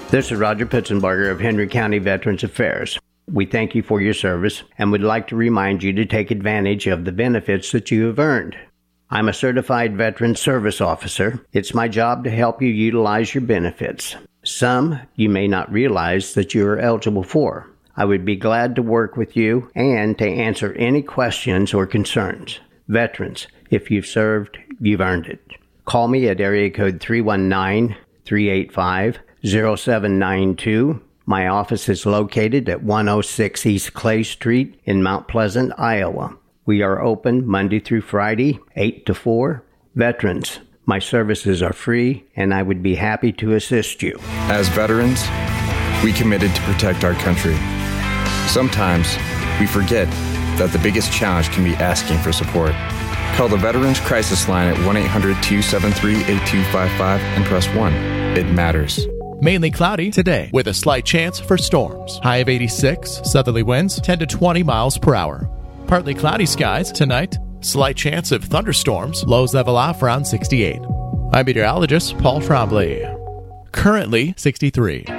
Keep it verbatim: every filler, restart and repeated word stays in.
This is Roger Pitzenbarger of Henry County Veterans Affairs. We thank you for your service and would like to remind you to take advantage of the benefits that you have earned. I'm a certified veteran service officer. It's my job to help you utilize your benefits. Some you may not realize that you are eligible for. I would be glad to work with you and to answer any questions or concerns. Veterans, if you've served, you've earned it. Call me at area code three one nine, three eight five, zero seven nine two. My office is located at one oh six East Clay Street in Mount Pleasant, Iowa. We are open Monday through Friday, eight to four. Veterans, my services are free, and I would be happy to assist you. As veterans, we committed to protect our country. Sometimes we forget that the biggest challenge can be asking for support. Call the Veterans Crisis Line at one eight hundred, two seven three, eight two five five and press one. It matters. Mainly cloudy today with a slight chance for storms. High of eighty-six, southerly winds ten to twenty miles per hour. Partly cloudy skies tonight. Slight chance of thunderstorms. Lows level off around sixty-eight. I'm meteorologist Paul Trombley. Currently sixty-three.